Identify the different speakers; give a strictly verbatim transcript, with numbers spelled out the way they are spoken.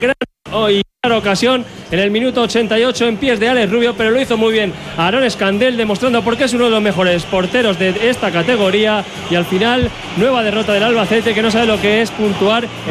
Speaker 1: gran oh, y clara ocasión en el minuto ochenta y ocho en pies de Alex Rubio, pero lo hizo muy bien Aarón Escandell, demostrando por qué es uno de los mejores porteros de esta categoría. Y al final, nueva derrota del Albacete, que no sabe lo que es puntuar.